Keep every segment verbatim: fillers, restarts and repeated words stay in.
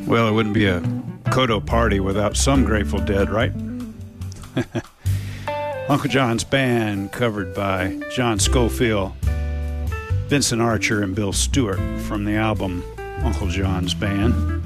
Well, it wouldn't be a Kodo party without some Grateful Dead, right? Uncle John's Band, covered by John Scofield, Vincent Archer, and Bill Stewart from the album Uncle John's Band.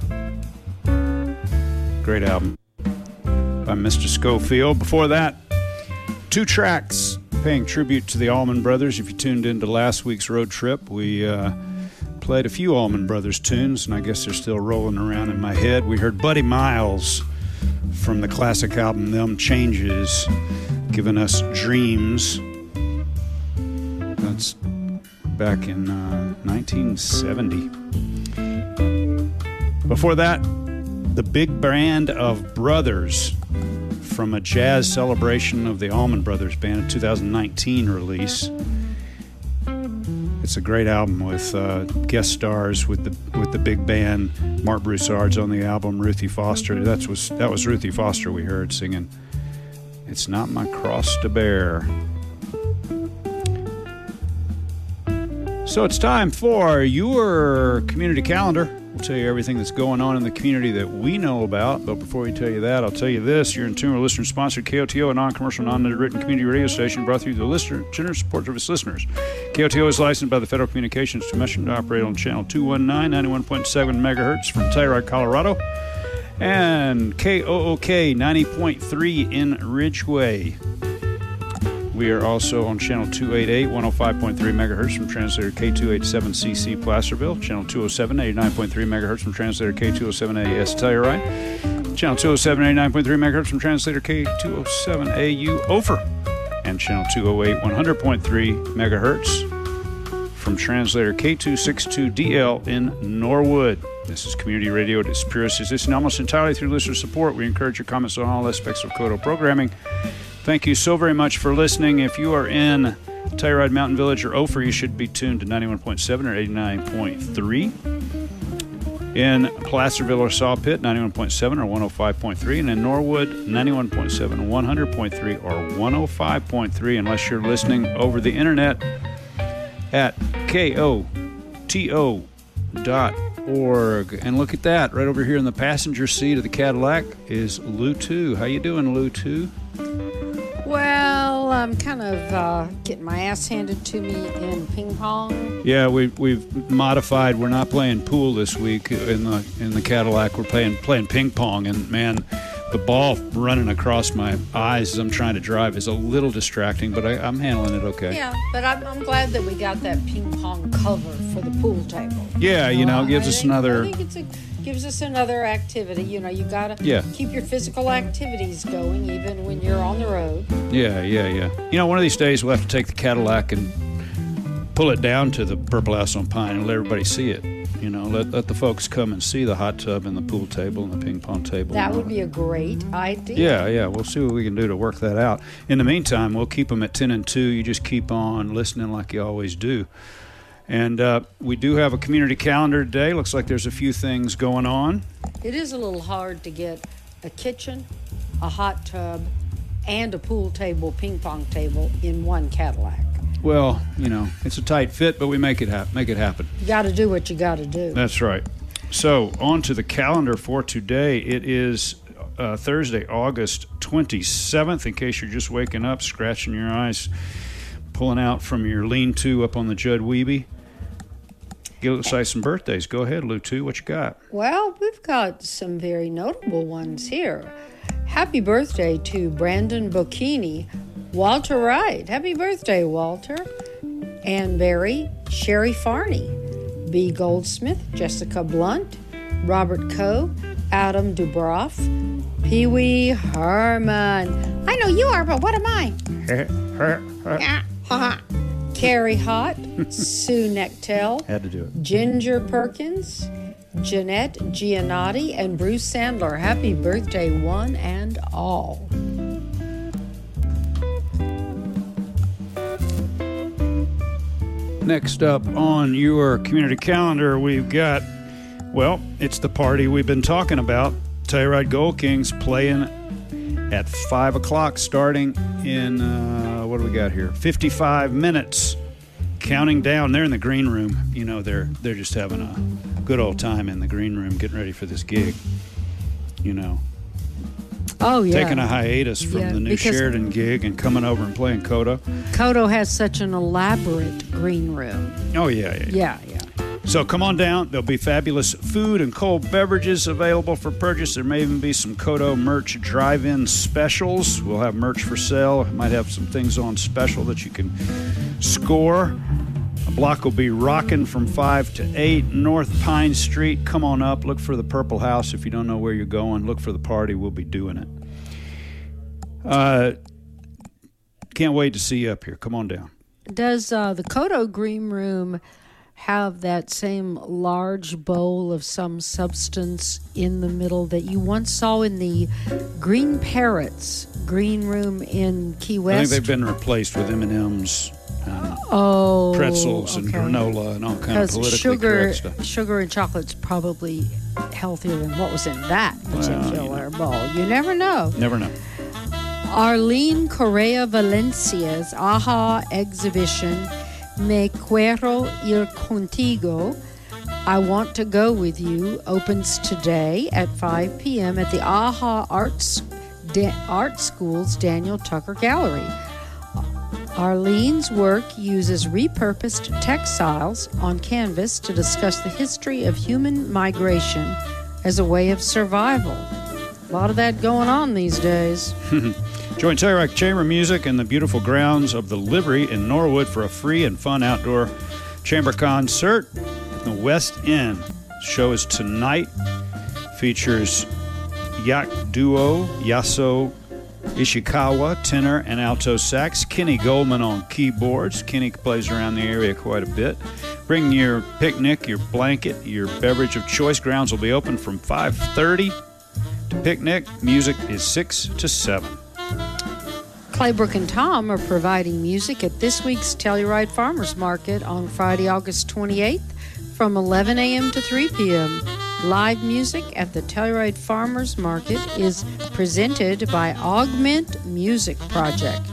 Great album by Mister Scofield. Before that, two tracks paying tribute to the Allman Brothers. If you tuned into last week's road trip, we uh, played a few Allman Brothers tunes, and I guess they're still rolling around in my head. We heard Buddy Miles from the classic album Them Changes, giving us Dreams. That's back in uh, nineteen seventy. Before that, the Big Band of Brothers from a jazz celebration of the Allman Brothers Band, a two thousand nineteen release. It's a great album with uh, guest stars with the with the big band. Mark Broussard's on the album. Ruthie Foster. That was that was Ruthie Foster we heard singing "It's Not My Cross to Bear." So it's time for your community calendar. We'll tell you everything that's going on in the community that we know about. But before we tell you that, I'll tell you this. You're in tune with listener-sponsored K O T O, a non-commercial, non-written community radio station brought through the listener, generous support of its listeners. K O T O is licensed by the Federal Communications Commission to operate on channel two nineteen, ninety-one point seven megahertz from Telluride, Colorado, and K O O K ninety point three in Ridgeway. We are also on channel two eighty-eight, one oh five point three megahertz from translator K two eighty-seven C C Placerville, channel two oh seven, eighty-nine point three megahertz from translator K two oh seven A S Telluride, channel two oh seven, eighty-nine point three megahertz from translator K two oh seven A U Ophir, and channel two oh eight, one hundred point three megahertz from translator K two sixty-two D L in Norwood. This is community radio at its purest. It's almost entirely through listener support. We encourage your comments on all aspects of Kodo programming. Thank you so very much for listening. If you are in Telluride, Mountain Village, or Ophir, you should be tuned to ninety-one point seven or eighty-nine point three. In Placerville or Saw Pit, ninety-one point seven or one oh five point three. And in Norwood, ninety-one point seven, one hundred point three, or one oh five point three, unless you're listening over the internet at K O T O dot org. And look at that, right over here in the passenger seat of the Cadillac is Lou two. How you doing, Lou two? Well, I'm kind of uh, getting my ass handed to me in ping pong. Yeah, we, we've modified. We're not playing pool this week in the in the Cadillac. We're playing playing ping pong, and man, the ball running across my eyes as I'm trying to drive is a little distracting, but I, I'm handling it okay. Yeah, but I'm, I'm glad that we got that ping pong cover for the pool table. Yeah, you know, it gives I us think, another... I think it's a, gives us another activity. You know, you got to yeah. keep your physical activities going even when you're on the road. Yeah, yeah, yeah. You know, one of these days we'll have to take the Cadillac and pull it down to the Purple House on Pine and let everybody see it. You know, let let the folks come and see the hot tub and the pool table and the ping pong table. That would be a great idea. Yeah, yeah. We'll see what we can do to work that out. In the meantime, we'll keep them at ten and two. You just keep on listening like you always do. And uh, we do have a community calendar today. Looks like there's a few things going on. It is a little hard to get a kitchen, a hot tub, and a pool table, ping pong table in one Cadillac. Well, you know, it's a tight fit, but we make it happen. Make it happen. You got to do what you got to do. That's right. So, on to the calendar for today. It is uh, Thursday, August twenty-seventh. In case you're just waking up, scratching your eyes, pulling out from your lean-to up on the Judd Weeby. Get us cite some birthdays. Go ahead, Lou two. What you got? Well, we've got some very notable ones here. Happy birthday to Brandon Bocchini, Walter Wright. Happy birthday, Walter. Ann Berry, Sherry Farney, B. Goldsmith, Jessica Blunt, Robert Coe, Adam Dubroff, Pee Wee Herman. I know you are, but what am I? Carrie Hott, Sue Nectel, Had to do it. Ginger Perkins, Jeanette Giannotti, and Bruce Sandler. Happy birthday, one and all. Next up on your community calendar, we've got, well, it's the party we've been talking about. Telluride Gold Kings playing at five o'clock starting in, uh, what do we got here? fifty-five minutes. counting down. They're in the green room. You know, they're they're just having a good old time in the green room, getting ready for this gig. You know. Oh, yeah. Taking a hiatus from yeah, the new Sheridan gig and coming over and playing Kodo. Kodo has such an elaborate green room. Oh, yeah, yeah. Yeah, yeah. So come on down. There'll be fabulous food and cold beverages available for purchase. There may even be some Kodo merch drive-in specials. We'll have merch for sale. Might have some things on special that you can score. A block will be rocking from five to eight, North Pine Street. Come on up. Look for the Purple House. If you don't know where you're going, look for the party. We'll be doing it. Uh, can't wait to see you up here. Come on down. Does uh, the Kodo Green Room have that same large bowl of some substance in the middle that you once saw in the Green Parrots Green Room in Key West? I think they've been replaced with M and M's. And oh, pretzels and okay. granola and all kind of politically sugar, correct stuff. Sugar and chocolate's probably healthier than what was in that particular well, you know. bowl. You never know. Never know. Arlene Correa Valencia's AHA exhibition, Me Quiero Ir Contigo, I Want to Go With You, opens today at five p.m. at the AHA Arts, da- Art School's Daniel Tucker Gallery. Arlene's work uses repurposed textiles on canvas to discuss the history of human migration as a way of survival. A lot of that going on these days. Join Telluride Chamber Music in the beautiful grounds of the Livery in Norwood for a free and fun outdoor chamber concert in the West End. The show is tonight. Features yak duo Yaso Ishikawa, tenor and alto sax. Kenny Goldman on keyboards. Kenny plays around the area quite a bit. Bring your picnic, your blanket, your beverage of choice. Grounds will be open from five thirty to picnic. Music is six to seven. Claybrook and Tom are providing music at this week's Telluride Farmers Market on Friday, August twenty-eighth from eleven a.m. to three p.m. Live music at the Telluride Farmers Market is presented by Augment Music Project.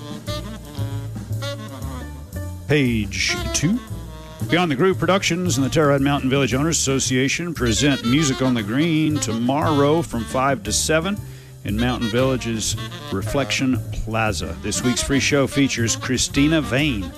Page two. Beyond the Groove Productions and the Telluride Mountain Village Owners Association present Music on the Green tomorrow from five to seven in Mountain Village's Reflection Plaza. This week's free show features Christina Vane.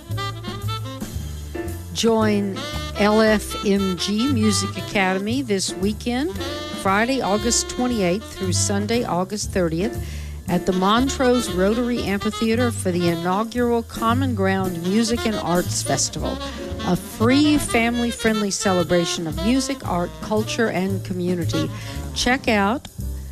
Join L F M G Music Academy this weekend, Friday, August twenty-eighth through Sunday, August thirtieth, at the Montrose Rotary Amphitheater for the inaugural Common Ground Music and Arts Festival, a free, family-friendly celebration of music, art, culture, and community. Check out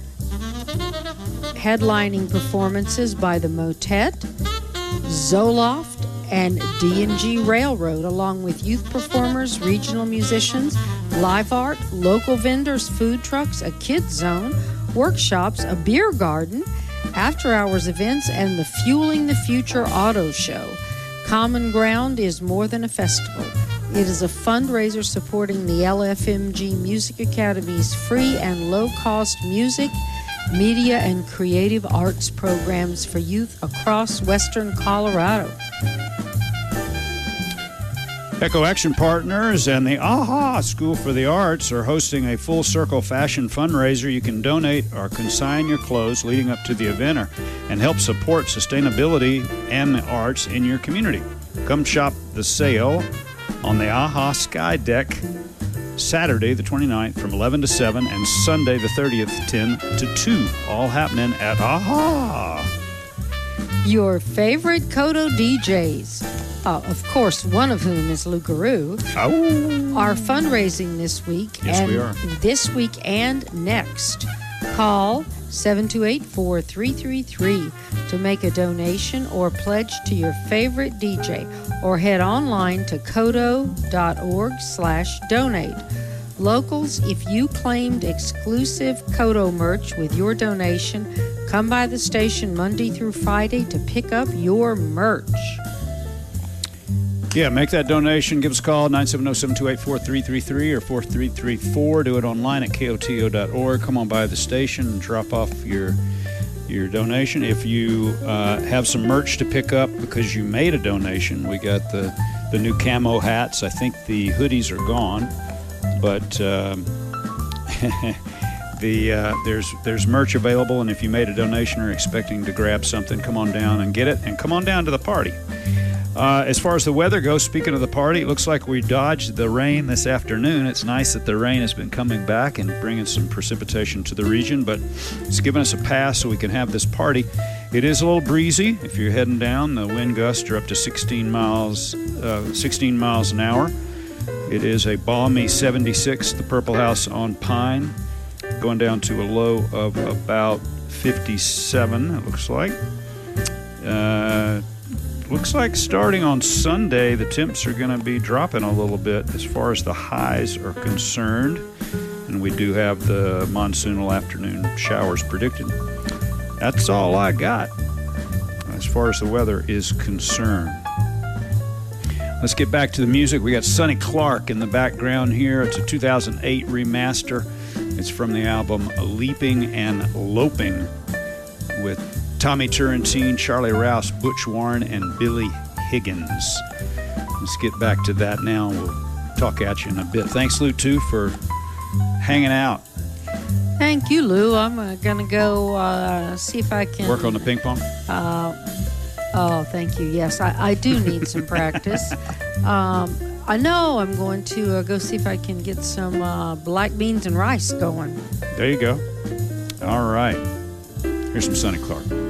headlining performances by the Motet, Zoloft, and D and G Railroad, along with youth performers, regional musicians, live art, local vendors, food trucks, a kids zone, workshops, a beer garden, after-hours events, and the Fueling the Future Auto Show. Common Ground is more than a festival. It is a fundraiser supporting the L F M G Music Academy's free and low-cost music, media, and creative arts programs for youth across western Colorado. Echo Action Partners and the AHA School for the Arts are hosting a Full Circle Fashion fundraiser. You can donate or consign your clothes leading up to the event or, and help support sustainability and the arts in your community. Come shop the sale on the AHA Sky Deck Saturday the twenty-ninth from eleven to seven and Sunday the thirtieth ten to two, all happening at AHA. Your favorite Kodo D Js, uh, of course, one of whom is Lucaroo, oh. are fundraising this week. Yes, and we are. This week and next. Call seven two eight, four three three three to make a donation or pledge to your favorite D J, or head online to kodo.org slash donate. Locals, if you claimed exclusive Kodo merch with your donation, come by the station Monday through Friday to pick up your merch. Yeah, make that donation. Give us a call, nine seven zero, seven two eight, four three three three or four three three four. Do it online at K O T O dot org. Come on by the station and drop off your your donation. If you uh, have some merch to pick up because you made a donation, we got the the new camo hats. I think the hoodies are gone, but um, the uh, there's there's merch available, and if you made a donation or expecting to grab something, come on down and get it, and come on down to the party. Uh, as far as the weather goes, speaking of the party, it looks like we dodged the rain this afternoon. It's nice that the rain has been coming back and bringing some precipitation to the region, but it's given us a pass so we can have this party. It is a little breezy. If you're heading down, the wind gusts are up to sixteen miles, uh, sixteen miles an hour. It is a balmy seventy-six, the Purple House on Pine, going down to a low of about fifty-seven, it looks like. Uh... Looks like starting on Sunday, the temps are going to be dropping a little bit as far as the highs are concerned. And we do have the monsoonal afternoon showers predicted. That's all I got as far as the weather is concerned. Let's get back to the music. We got Sonny Clark in the background here. It's a two thousand eight remaster. It's from the album Leaping and Loping with Tommy Turrentine, Charlie Rouse, Butch Warren, and Billy Higgins. Let's get back to that now. We'll talk at you in a bit. Thanks, Lou, too, for hanging out. Thank you, Lou. I'm uh, going to go uh, see if I can... Work on the ping pong? Uh, oh, thank you. Yes, I, I do need some practice. Um, I know I'm going to uh, go see if I can get some uh, black beans and rice going. There you go. All right. Here's some Sonny Clark.